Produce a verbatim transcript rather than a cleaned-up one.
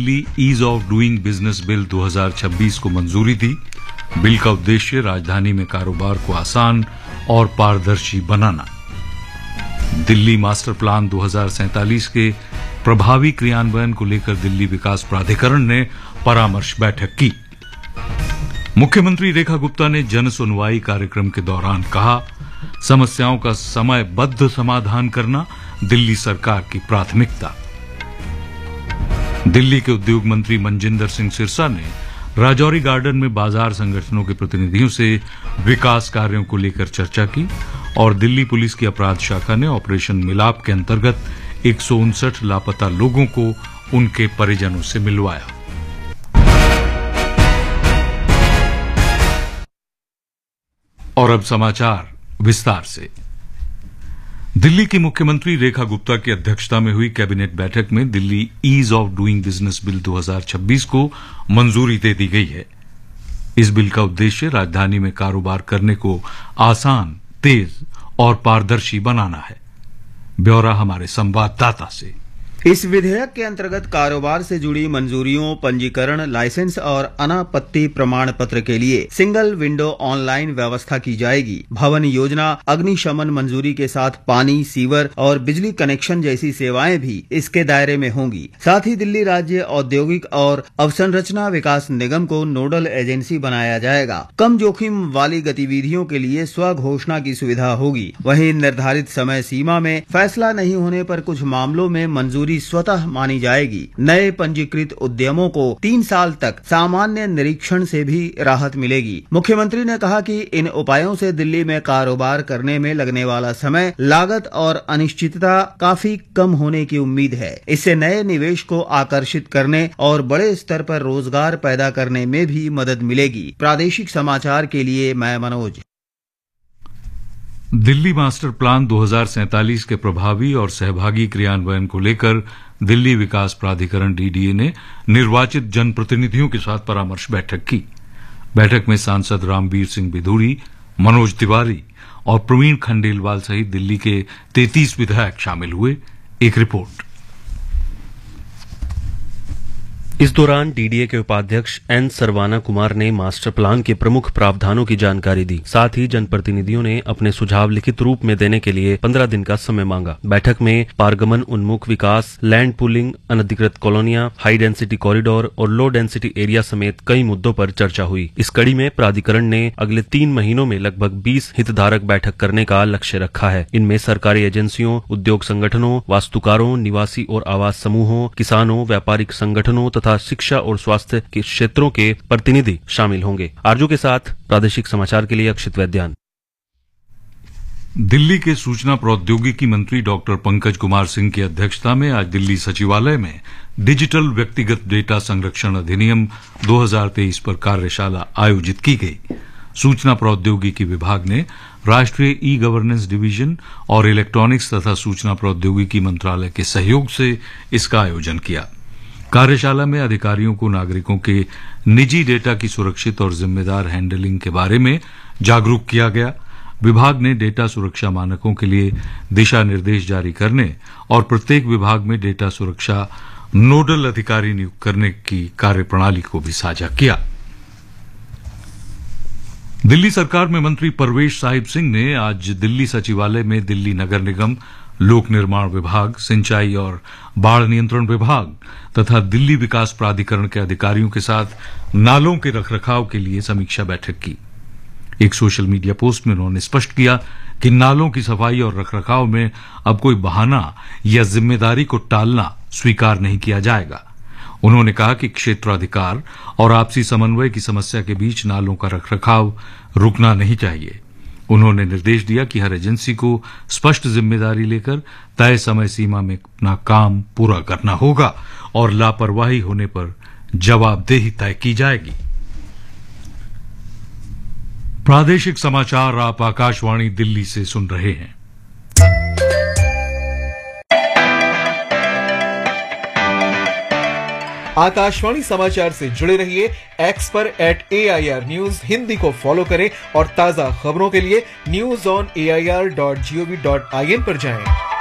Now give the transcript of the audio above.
Delhi ease of doing business bill दो हज़ार छब्बीस को मंजूरी दी। बिल का उद्देश्य राजधानी में कारोबार को आसान और पारदर्शी बनाना। दिल्ली मास्टर प्लान दो हज़ार सैंतालीस के प्रभावी क्रियान्वयन को लेकर दिल्ली विकास प्राधिकरण ने परामर्श बैठक की। मुख्यमंत्री रेखा गुप्ता ने जन सुनवाई कार्यक्रम के दौरान कहा, समस्याओं का समयबद्ध समाधान करना दिल्ली सरकार की प्राथमिकता। दिल्ली के उद्योग मंत्री मनजिंदर सिंह सिरसा ने राजौरी गार्डन में बाजार संगठनों के प्रतिनिधियों से विकास कार्यों को लेकर चर्चा की और दिल्ली पुलिस की अपराध शाखा ने ऑपरेशन मिलाप के अंतर्गत एक सौ उनसठ लापता लोगों को उनके परिजनों से मिलवाया। और अब समाचार विस्तार से। दिल्ली की मुख्यमंत्री रेखा गुप्ता की अध्यक्षता में हुई कैबिनेट बैठक में Delhi ease of doing business bill दो हज़ार छब्बीस को मंजूरी दे दी गई है। इस बिल का उद्देश्य राजधानी में कारोबार करने को आसान, तेज और पारदर्शी बनाना है। ब्यौरा हमारे संवाददाता से। इस विधेयक के अंतर्गत कारोबार से जुड़ी मंजूरियों, पंजीकरण, लाइसेंस और अनापत्ति प्रमाण पत्र के लिए सिंगल विंडो ऑनलाइन व्यवस्था की जाएगी। भवन योजना, अग्निशमन मंजूरी के साथ पानी, सीवर और बिजली कनेक्शन जैसी सेवाएं भी इसके दायरे में होंगी। साथ ही दिल्ली राज्य औद्योगिक और अवसंरचना विकास निगम को नोडल एजेंसी बनाया जाएगा। कम जोखिम वाली गतिविधियों के लिए स्व घोषणा की सुविधा होगी। वहीं निर्धारित समय सीमा में फैसला नहीं होने पर कुछ मामलों में मंजूरी स्वतः मानी जाएगी। नए पंजीकृत उद्यमों को तीन साल तक सामान्य निरीक्षण से भी राहत मिलेगी। मुख्यमंत्री ने कहा कि इन उपायों से दिल्ली में कारोबार करने में लगने वाला समय, लागत और अनिश्चितता काफी कम होने की उम्मीद है। इससे नए निवेश को आकर्षित करने और बड़े स्तर पर रोजगार पैदा करने में भी मदद मिलेगी। प्रादेशिक समाचार के लिए मैं मनोज। दिल्ली मास्टर प्लान दो हज़ार सैंतालीस के प्रभावी और सहभागी क्रियान्वयन को लेकर दिल्ली विकास प्राधिकरण डीडीए ने निर्वाचित जनप्रतिनिधियों के साथ परामर्श बैठक की। बैठक में सांसद रामवीर सिंह बिधूड़ी, मनोज तिवारी और प्रवीण खंडेलवाल सहित दिल्ली के तैंतीस विधायक शामिल हुए। एक रिपोर्ट। इस दौरान डीडीए के उपाध्यक्ष एन सरवाना कुमार ने मास्टर प्लान के प्रमुख प्रावधानों की जानकारी दी। साथ ही जनप्रतिनिधियों ने अपने सुझाव लिखित रूप में देने के लिए पंद्रह दिन का समय मांगा। बैठक में पारगमन उन्मुख विकास, लैंड पूलिंग, अनधिकृत कॉलोनियां, हाई डेंसिटी कॉरिडोर और लो डेंसिटी एरिया समेत कई मुद्दों पर चर्चा हुई। इस कड़ी में प्राधिकरण ने अगले तीन महीनों में लगभग बीस हितधारक बैठक करने का लक्ष्य रखा है। इनमें सरकारी एजेंसियों, उद्योग संगठनों, वास्तुकारों, निवासी और आवास समूहों, किसानों, व्यापारिक संगठनों तथा शिक्षा और स्वास्थ्य के क्षेत्रों के प्रतिनिधि शामिल होंगे। आरजू के साथ प्रादेशिक समाचार के लिए अक्षित वैद्यान। दिल्ली के सूचना प्रौद्योगिकी मंत्री डॉक्टर पंकज कुमार सिंह की अध्यक्षता में आज दिल्ली सचिवालय में डिजिटल व्यक्तिगत डेटा संरक्षण अधिनियम दो हज़ार तेईस पर कार्यशाला आयोजित की गई। सूचना प्रौद्योगिकी विभाग ने राष्ट्रीय ई गवर्नेंस डिवीजन और इलेक्ट्रॉनिक्स तथा सूचना प्रौद्योगिकी मंत्रालय के सहयोग से इसका आयोजन किया। कार्यशाला में अधिकारियों को नागरिकों के निजी डेटा की सुरक्षित और जिम्मेदार हैंडलिंग के बारे में जागरूक किया गया। विभाग ने डेटा सुरक्षा मानकों के लिए दिशा निर्देश जारी करने और प्रत्येक विभाग में डेटा सुरक्षा नोडल अधिकारी नियुक्त करने की कार्यप्रणाली को भी साझा किया। दिल्ली सरकार में मंत्री परवेश साहिब सिंह ने आज दिल्ली सचिवालय में दिल्ली नगर निगम, लोक निर्माण विभाग, सिंचाई और बाढ़ नियंत्रण विभाग तथा दिल्ली विकास प्राधिकरण के अधिकारियों के साथ नालों के रखरखाव के लिए समीक्षा बैठक की। एक सोशल मीडिया पोस्ट में उन्होंने स्पष्ट किया कि नालों की सफाई और रखरखाव में अब कोई बहाना या जिम्मेदारी को टालना स्वीकार नहीं किया जाएगा। उन्होंने कहा कि क्षेत्राधिकार और आपसी समन्वय की समस्या के बीच नालों का रखरखाव रुकना नहीं चाहिए। उन्होंने निर्देश दिया कि हर एजेंसी को स्पष्ट जिम्मेदारी लेकर तय समय सीमा में अपना काम पूरा करना होगा और लापरवाही होने पर जवाबदेही तय की जाएगी। प्रादेशिक समाचार आप आकाशवाणी दिल्ली से सुन रहे हैं। आकाशवाणी समाचार से जुड़े रहिए। एक्स पर eight A I R news Hindi को फॉलो करें और ताजा खबरों के लिए news on A I R dot G O V dot I N पर जाएं।